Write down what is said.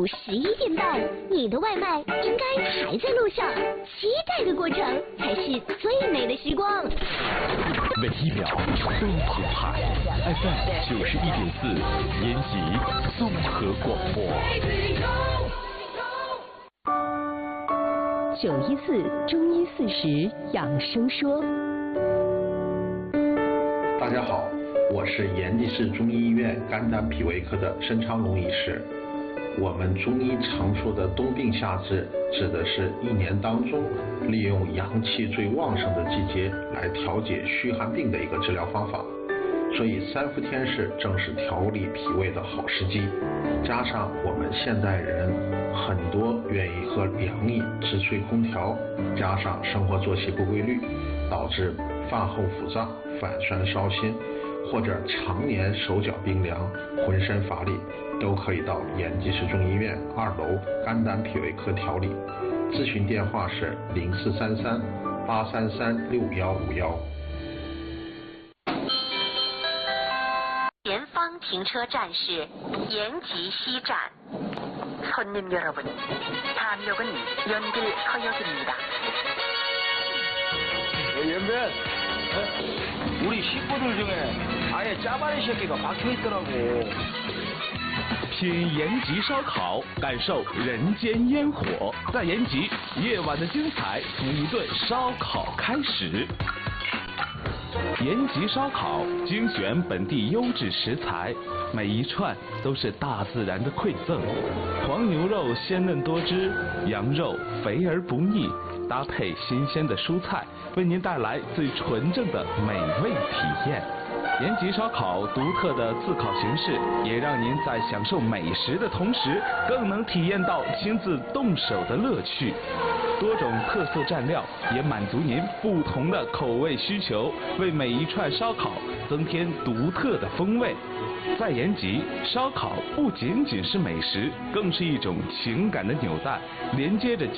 午11点半，你的外卖应该还在路上，期待的过程才是最美的时光。 每一秒都澎湃 ，FM 91.4，延吉综合广播。 914中医40养生说。 大家好，我是延吉市中医医院肝胆脾胃科的申昌龙医师。我们中医常说的冬病夏治，指的是一年当中利用阳气最旺盛的季节来调节虚寒病的一个治疗方法。所以3伏天是正是调理脾胃的好时机。加上我们现代人很多愿意喝凉饮、直吹空调，加上生活作息不规律，导致饭后腹胀、反酸烧心，或者常年手脚冰凉、浑身乏力，都可以到延吉市中医院2楼肝胆脾胃科调理。咨询电话是0433-833-6151。 前方停车站是延吉西站。손님 여러분, 다음역은 연길터역입니다. 연변, 우리 식구들 중에 아예 짜바리 새끼가 박혀 있더라고. 品延吉烧烤，感受人间烟火。在延吉，夜晚的精彩从一顿烧烤开始。延吉烧烤精选本地优质食材，每一串都是大自然的馈赠。黄牛肉鲜嫩多汁，羊肉肥而不腻，搭配新鲜的蔬菜，为您带来最纯正的美味体验。延吉烧烤独特的自烤形式，也让您在享受美食的同时，更能体验到亲自动手的乐趣。多种特色蘸料也满足您不同的口味需求，为每一串烧烤增添独特的风味。在延吉，烧烤不仅仅是美食，更是一种情感的纽带，连接着